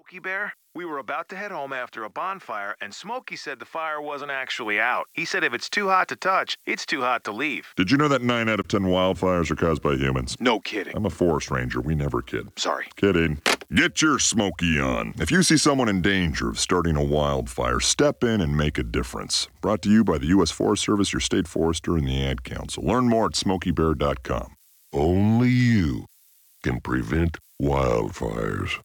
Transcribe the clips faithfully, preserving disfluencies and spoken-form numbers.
Smokey Bear? We were about to head home after a bonfire, and Smokey said the fire wasn't actually out. He said if it's too hot to touch, it's too hot to leave. Did you know that nine out of ten wildfires are caused by humans? No kidding. I'm a forest ranger. We never kid. Sorry. Kidding. Get your Smokey on. If you see someone in danger of starting a wildfire, step in and make a difference. Brought to you by the U S Forest Service, your state forester, and the Ad Council. Learn more at smokey bear dot com. Only you can prevent wildfires.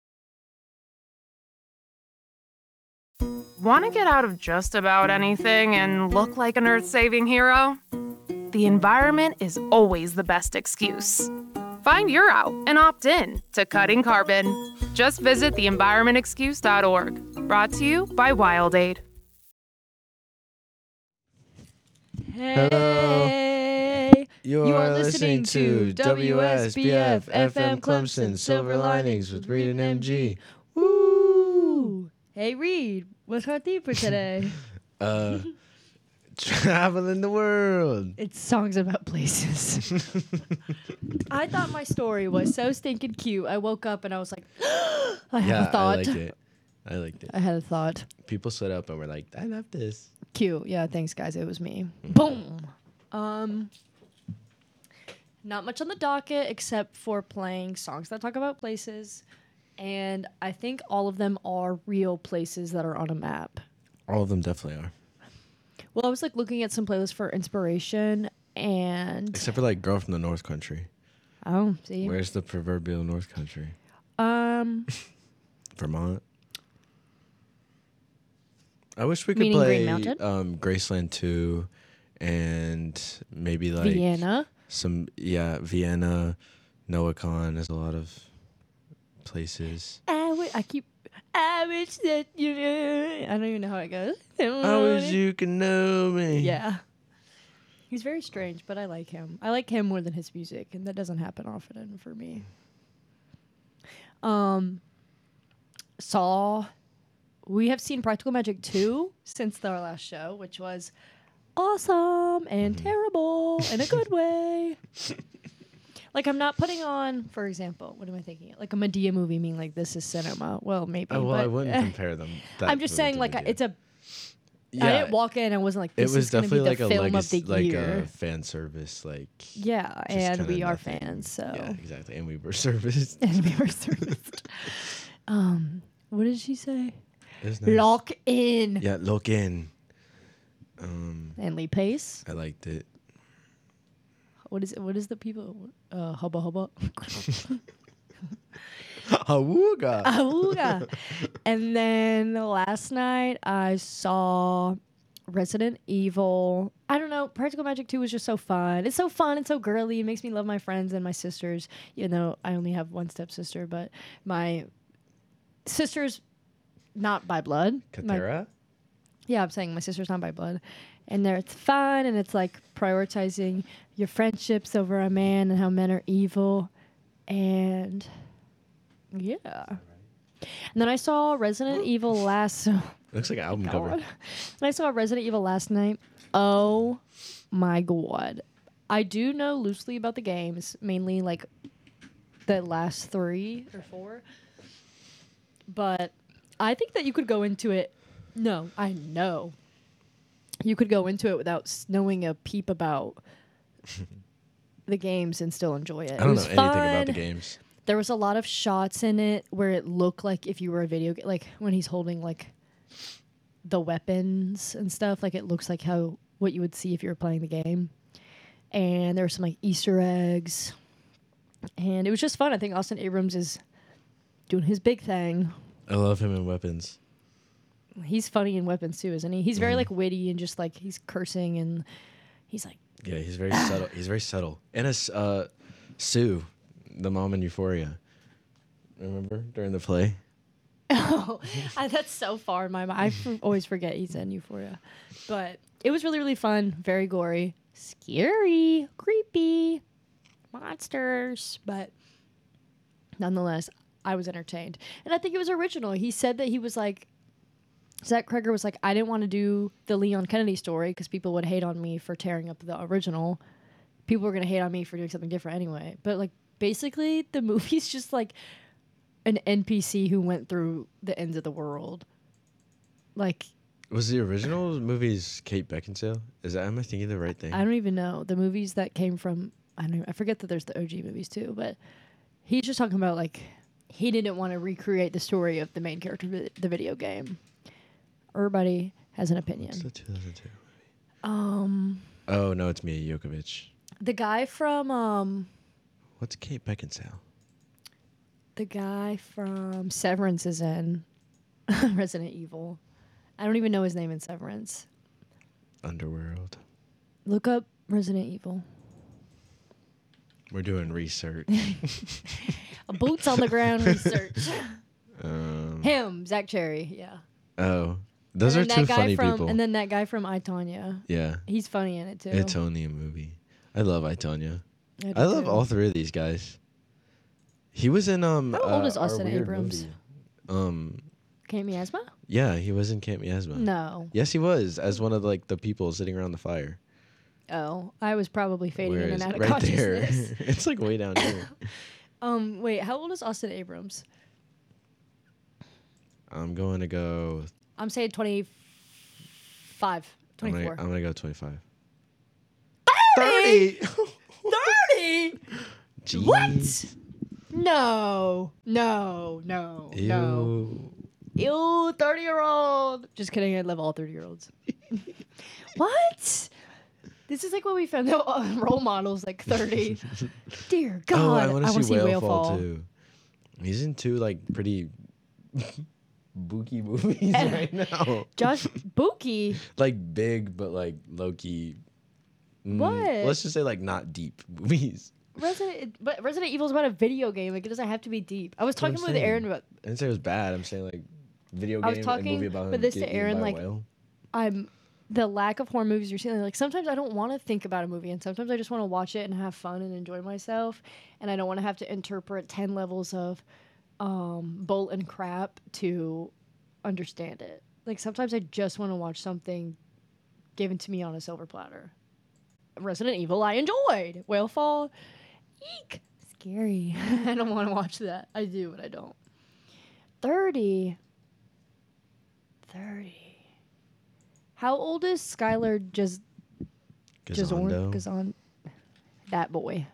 Want to get out of just about anything and look like an earth-saving hero? The environment is always the best excuse. Find your out and opt in to Cutting Carbon. Just visit the environment excuse dot org. Brought to you by WildAid. Hey, You are, you are listening to W S B F F M Clemson Silver Linings with Reed and M G. Woo! Hey Reed, what's our theme for today? Uh, traveling the world. It's songs about places. I thought my story was so stinking cute. I woke up and I was like, I have yeah, a thought. I liked it. I liked it. I had a thought. People stood up and were like, I love this. Cute. Yeah, thanks guys. It was me. Boom. Um not much on the docket except for playing songs that talk about places. And I think all of them are real places that are on a map. All of them definitely are. Well, I was like looking at some playlists for inspiration and Except for like Girl from the North Country. oh, see. Where's the proverbial North Country? Um Vermont. I wish we could Meaning play Green Mountain? um, Graceland two and maybe like Vienna. some yeah Vienna, Noacon. There's a lot of places. I, w- I keep I wish that you knew. I don't even know how it goes. I wish you could know me. Yeah. He's very strange, but I like him. I like him more than his music, and that doesn't happen often for me. Um, Saw. We have seen Practical Magic two since our last show, which was awesome and terrible in a good way. Like, I'm not putting on, for example, what am I thinking? Like a Medea movie, meaning like this is cinema. Well, maybe. Oh, well, but I wouldn't compare them. that I'm just movie saying, to like, Medea. it's a. Yeah, I didn't walk in and wasn't like, it this was is going to be definitely the like a film legacy, of the like year. a fan service, like Yeah, just and kinda we are nothing. fans, so. Yeah, exactly, and we were serviced. And we were serviced. um, what did she say? It was nice. Lock in. Yeah, lock in. Um, And Lee Pace. I liked it. What is it? What is the people? Uh, hubba hubba. Awooga. Auga. And then last night I saw Resident Evil. I don't know. Practical Magic two was just so fun. It's so fun and so girly. It makes me love my friends and my sisters. You know, I only have one stepsister, but my sister's not by blood. My- Katera? Yeah, I'm saying my sister's not by blood. And there it's fun and it's like prioritizing your friendships over a man and how men are evil. And yeah. And then I saw Resident Evil last Looks like an album God. cover. And I saw Resident Evil last night. Oh my god. I do know loosely about the games, mainly like the last three or four. But I think that you could go into it. No, I know. You could go into it without s- knowing a peep about the games and still enjoy it. I It don't know was anything about the fun. games. There was a lot of shots in it where it looked like if you were a video game, like when he's holding like the weapons and stuff, like it looks like how what you would see if you were playing the game. And there were some like Easter eggs, and it was just fun. I think Austin Abrams is doing his big thing. I love him in Weapons. He's funny in Weapons too, isn't he? He's very like witty and just like he's cursing and he's like, Yeah, he's very subtle. He's very subtle. And it's uh, Sue, the mom in Euphoria. Remember during the play? oh, I- that's so far in my mind. I f- always forget he's in Euphoria, but it was really really fun, very gory, scary, creepy, monsters, but nonetheless, I was entertained, and I think it was original. He said that he was like. Zach Kreger was like, I didn't want to do the Leon Kennedy story because people would hate on me for tearing up the original. People were going to hate on me for doing something different anyway. But, like, basically, the movie's just, like, an N P C who went through the ends of the world. Like, Was the original movies Kate Beckinsale? Is that am I thinking the right thing? I don't even know the movies that came from. I don't. I forget that there's the O G movies too, but he's just talking about like he didn't want to recreate the story of the main character of the video game. Everybody has an opinion. It's the two thousand two movie. Um, Oh no, it's Mia Jokovic. the guy from um, What's Kate Beckinsale? the guy from Severance is in Resident Evil. I don't even know his name in Severance. Underworld. Look up Resident Evil. We're doing research. Boots on the ground research. um, Him, Zach Cherry. Yeah. oh, those are And then two that guy funny from, people. And then that guy from I, Tonya. yeah, He's funny in it too. it's only a movie. I love I, Tonya. do I love too. all three of these guys. He was in um. How old uh, is our Austin weird Abrams? movie. Um. Kate Miasma? Yeah, he was in Camp Miasma. No. Yes, he was as one of like the people sitting around the fire. Oh, I was probably fading in Whereas and out of right there, consciousness. it's like way down here. um, wait, how old is Austin Abrams? I'm going to go. I'm saying twenty-five, I'm gonna, twenty-four. I'm gonna go twenty-five. thirty! thirty? Jeez. What? No, no, no, Ew. no. Ew, thirty-year-old. Just kidding, I love all thirty-year-olds. What? This is like when we found out uh, role models like thirty. Dear God, Oh, I want to see, see Whale Fall Fall. too. He's in two like pretty booky movies right now. Josh Buki. Like big, but like low key. mm, What? Let's just say like not deep movies. Resident, but Resident Evil is about a video game. Like it doesn't have to be deep. I was That's what talking I'm with saying. Aaron about. I didn't say it was bad. I'm saying like video game I was and talking movie about with him this to getting eaten Aaron, by a like- whale. I'm the lack of horror movies you're seeing. Like sometimes I don't want to think about a movie, and sometimes I just want to watch it and have fun and enjoy myself, and I don't want to have to interpret ten levels of um, bull and crap to understand it. Like sometimes I just want to watch something given to me on a silver platter. Resident Evil, I enjoyed. Whale Fall, eek, scary. I don't want to watch that. I do, but I don't. thirty. thirty. How old is Skylar just Gazondo. Gazon? That boy.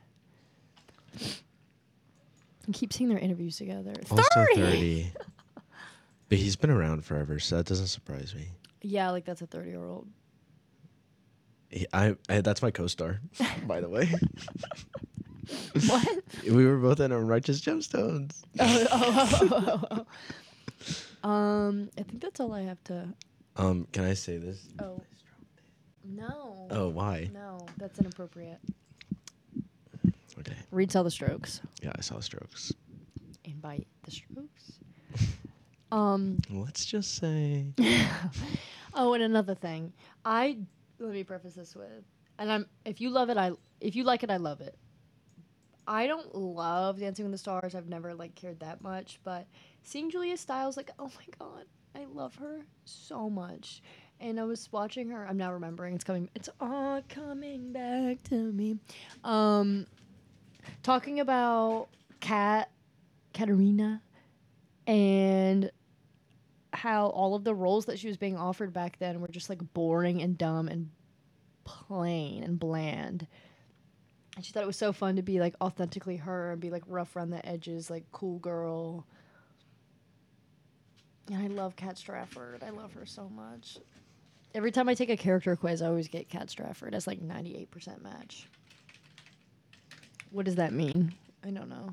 I keep seeing their interviews together. Also thirty. thirty. But he's been around forever, so that doesn't surprise me. Yeah, like that's a thirty-year-old. He, I, I that's my co-star, by the way. What? We were both in Righteous Gemstones. oh, oh, oh, oh, oh, oh. Um, I think that's all I have to. Um, can I say this? Oh. No. Oh, why? No, that's inappropriate. Okay. Read Saw the Strokes. Yeah, I saw Strokes. And by the Strokes. um. Let's just say. Oh, and another thing. I let me preface this with, and I'm if you love it, I if you like it, I love it. I don't love Dancing with the Stars. I've never like cared that much, but seeing Julia Stiles, like, oh my god, I love her so much. And I was watching her. I'm now remembering. It's coming. It's all coming back to me. Um, talking about Kat, Katarina, and how all of the roles that she was being offered back then were just like boring and dumb and plain and bland. And she thought it was so fun to be like authentically her and be like rough around the edges, like cool girl. And I love Kat Strafford. I love her so much. Every time I take a character quiz, I always get Kat Strafford as like ninety-eight percent match. What does that mean? I don't know.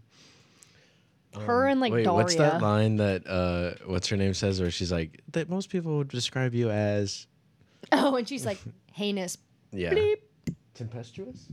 Her and like Wait, Daria. what's that line that uh, what's her name says where she's like that most people would describe you as? Oh, and she's like heinous. Yeah. Bleep. Tempestuous.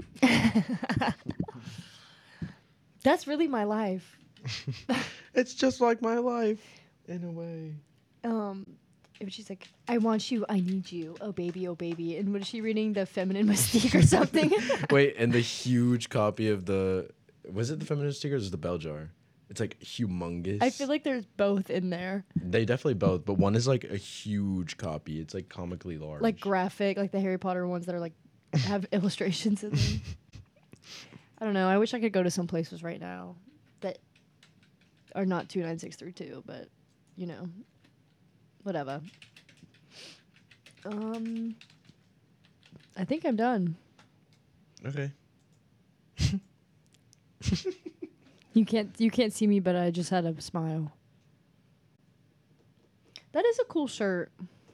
That's really my life. It's just like my life, in a way. Um, and she's like, I want you, I need you, oh baby, oh baby. And what is she reading? The Feminine Mystique or something? Wait, and the huge copy of the was it the Feminine Mystique or was it the Bell Jar? It's like humongous. I feel like there's both in there. They definitely both, but one is like a huge copy. It's like comically large. Like graphic, like the Harry Potter ones that are like have illustrations in them. I don't know. I wish I could go to some places right now that or not two nine six three two, but you know, whatever. Um, I think I'm done. Okay. You can't you can't see me, but I just had a smile. That is a cool shirt.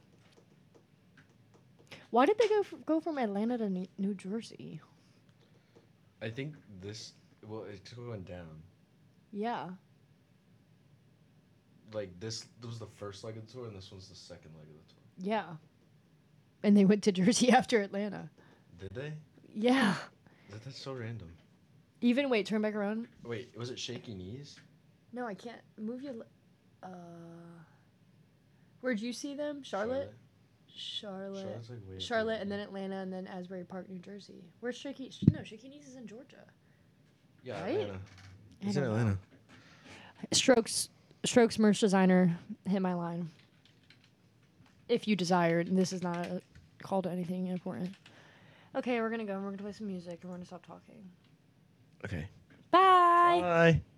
Why did they go f- go from Atlanta to New, New Jersey? I think this. Well, it's going down. Yeah. Like this, this was the first leg of the tour, and this one's the second leg of the tour. Yeah. And they went to Jersey after Atlanta. Did they? Yeah. That, that's so random. Even wait, turn back around. Wait, was it Shaky Knees? No, I can't move your. Li- uh, where'd you see them? Charlotte. Charlotte. Charlotte's like way up Charlotte, there. and then Atlanta, and then Asbury Park, New Jersey. Where's Shaky? No, Shaky Knees is in Georgia. Yeah, Right? Atlanta. I It's in don't know. Atlanta. Strokes, Strokes merch designer, hit my line. If you desired, and this is not a call to anything important. Okay, we're gonna go. and We're gonna play some music, and we're gonna stop talking. Okay. Bye. Bye.